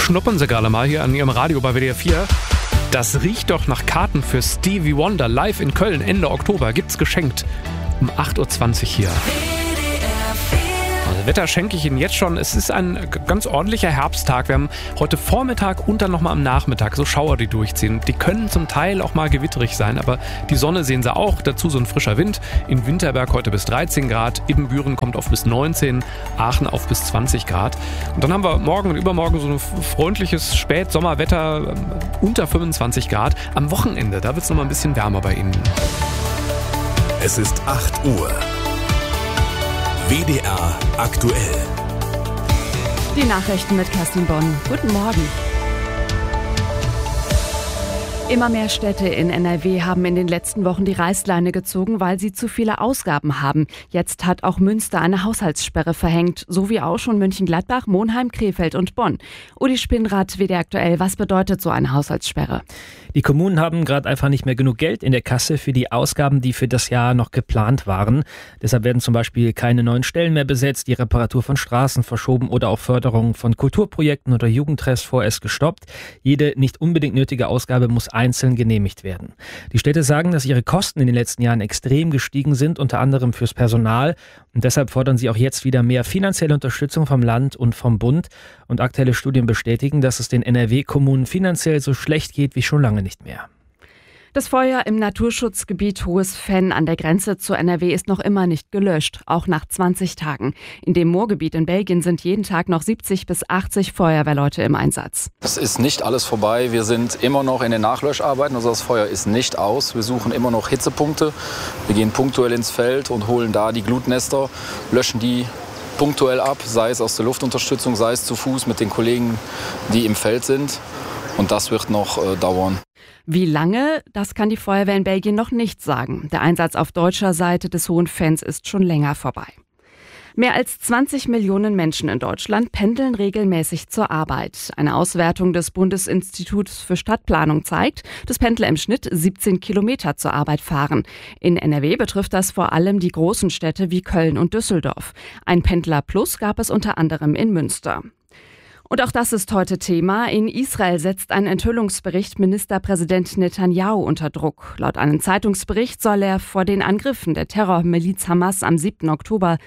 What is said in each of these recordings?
schnuppern Sie gerade mal hier an Ihrem Radio bei WDR 4. Das riecht doch nach Karten für Stevie Wonder live in Köln Ende Oktober. Gibt's geschenkt um 8.20 Uhr hier. Also Wetter schenke ich Ihnen jetzt schon. Es ist ein ganz ordentlicher Herbsttag. Wir haben heute Vormittag und dann nochmal am Nachmittag so Schauer, die durchziehen. Die können zum Teil auch mal gewitterig sein, aber die Sonne sehen Sie auch. Dazu so ein frischer Wind. In Winterberg heute bis 13 Grad. Ibbenbüren kommt auf bis 19, Aachen auf bis 20 Grad. Und dann haben wir morgen und übermorgen so ein freundliches Spätsommerwetter unter 25 Grad. Am Wochenende, da wird es nochmal ein bisschen wärmer bei Ihnen. Es ist 8 Uhr. WDR aktuell. Die Nachrichten mit Kerstin Bonn. Guten Morgen. Immer mehr Städte in NRW haben in den letzten Wochen die Reißleine gezogen, weil sie zu viele Ausgaben haben. Jetzt hat auch Münster eine Haushaltssperre verhängt, so wie auch schon Mönchengladbach, Monheim, Krefeld und Bonn. Uli Spinnrad, WDR aktuell, was bedeutet so eine Haushaltssperre? Die Kommunen haben gerade einfach nicht mehr genug Geld in der Kasse für die Ausgaben, die für das Jahr noch geplant waren. Deshalb werden zum Beispiel keine neuen Stellen mehr besetzt, die Reparatur von Straßen verschoben oder auch Förderung von Kulturprojekten oder Jugendtreffs vorerst gestoppt. Jede nicht unbedingt nötige Ausgabe muss einzeln genehmigt werden. Die Städte sagen, dass ihre Kosten in den letzten Jahren extrem gestiegen sind, unter anderem fürs Personal. Und deshalb fordern sie auch jetzt wieder mehr finanzielle Unterstützung vom Land und vom Bund. Und aktuelle Studien bestätigen, dass es den NRW-Kommunen finanziell so schlecht geht wie schon lange nicht mehr. Das Feuer im Naturschutzgebiet Hohes Venn an der Grenze zu NRW ist noch immer nicht gelöscht, auch nach 20 Tagen. In dem Moorgebiet in Belgien sind jeden Tag noch 70 bis 80 Feuerwehrleute im Einsatz. Es ist nicht alles vorbei. Wir sind immer noch in den Nachlöscharbeiten. Also das Feuer ist nicht aus. Wir suchen immer noch Hitzepunkte. Wir gehen punktuell ins Feld und holen da die Glutnester, löschen die punktuell ab, sei es aus der Luftunterstützung, sei es zu Fuß mit den Kollegen, die im Feld sind. Und das wird noch dauern. Wie lange, das kann die Feuerwehr in Belgien noch nicht sagen. Der Einsatz auf deutscher Seite des Hohen Venns ist schon länger vorbei. Mehr als 20 Millionen Menschen in Deutschland pendeln regelmäßig zur Arbeit. Eine Auswertung des Bundesinstituts für Stadtplanung zeigt, dass Pendler im Schnitt 17 Kilometer zur Arbeit fahren. In NRW betrifft das vor allem die großen Städte wie Köln und Düsseldorf. Ein Pendler-Plus gab es unter anderem in Münster. Und auch das ist heute Thema. In Israel setzt ein Enthüllungsbericht Ministerpräsident Netanyahu unter Druck. Laut einem Zeitungsbericht soll er vor den Angriffen der Terrormiliz Hamas am 7. Oktober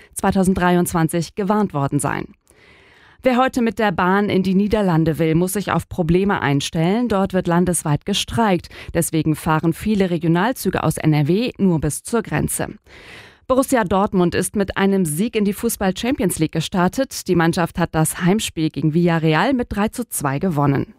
2023 gewarnt worden sein. Wer heute mit der Bahn in die Niederlande will, muss sich auf Probleme einstellen. Dort wird landesweit gestreikt. Deswegen fahren viele Regionalzüge aus NRW nur bis zur Grenze. Borussia Dortmund ist mit einem Sieg in die Fußball-Champions League gestartet. Die Mannschaft hat das Heimspiel gegen Villarreal mit 3:2 gewonnen.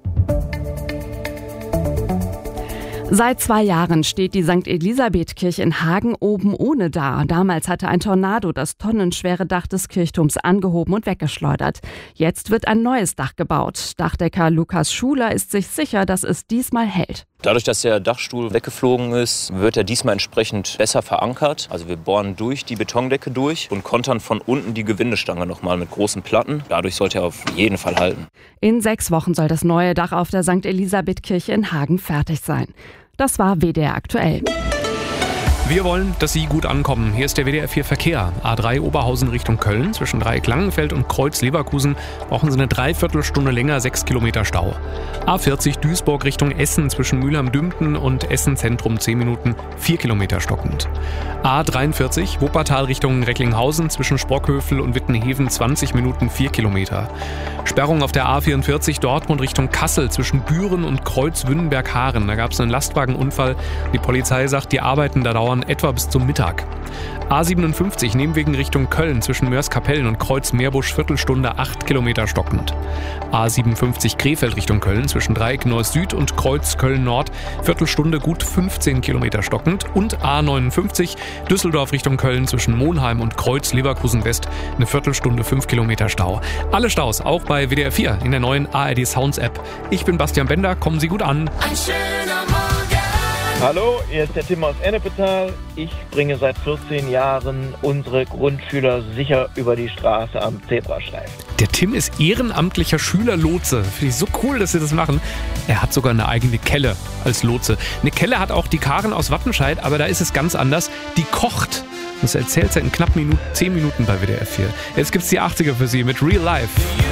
Seit 2 Jahren steht die St. Elisabeth-Kirche in Hagen oben ohne da. Damals hatte ein Tornado das tonnenschwere Dach des Kirchturms angehoben und weggeschleudert. Jetzt wird ein neues Dach gebaut. Dachdecker Lukas Schuler ist sich sicher, dass es diesmal hält. Dadurch, dass der Dachstuhl weggeflogen ist, wird er diesmal entsprechend besser verankert. Also wir bohren durch die Betondecke durch und kontern von unten die Gewindestange nochmal mit großen Platten. Dadurch sollte er auf jeden Fall halten. In 6 Wochen soll das neue Dach auf der St. Elisabeth-Kirche in Hagen fertig sein. Das war WDR aktuell. Wir wollen, dass Sie gut ankommen. Hier ist der WDR 4 Verkehr. A3 Oberhausen Richtung Köln. Zwischen Dreieck Langenfeld und Kreuz Leverkusen brauchen Sie eine Dreiviertelstunde länger, 6 Kilometer Stau. A40 Duisburg Richtung Essen. Zwischen Mülheim-Dümpten und Essen Zentrum 10 Minuten, 4 Kilometer stockend. A43 Wuppertal Richtung Recklinghausen. Zwischen Sprockhövel und Wittenheven 20 Minuten, 4 Kilometer. Sperrung auf der A44 Dortmund Richtung Kassel. Zwischen Büren und Kreuz Wünnenberg-Haaren. Da gab es einen Lastwagenunfall. Die Polizei sagt, die Arbeiten da dauern etwa bis zum Mittag. A57 Nebenwegen Richtung Köln zwischen Mörs-Kapellen und Kreuz Meerbusch Viertelstunde 8 Kilometer stockend. A57 Krefeld Richtung Köln zwischen Dreieck Neuss Süd und Kreuz Köln Nord Viertelstunde gut 15 Kilometer stockend. Und A59 Düsseldorf Richtung Köln zwischen Monheim und Kreuz Leverkusen West eine Viertelstunde 5 Kilometer Stau. Alle Staus auch bei WDR 4 in der neuen ARD Sounds App. Ich bin Bastian Bender, kommen Sie gut an. Ein schöner Morgen. Hallo, hier ist der Tim aus Ennepetal. Ich bringe seit 14 Jahren unsere Grundschüler sicher über die Straße am Zebrastreifen. Der Tim ist ehrenamtlicher Schülerlotse. Finde ich so cool, dass Sie das machen. Er hat sogar eine eigene Kelle als Lotse. Eine Kelle hat auch die Karen aus Wattenscheid, aber da ist es ganz anders. Die kocht. Das erzählt sie in knapp 10 Minuten bei WDR 4. Jetzt gibt's die 80er für Sie mit Real Life.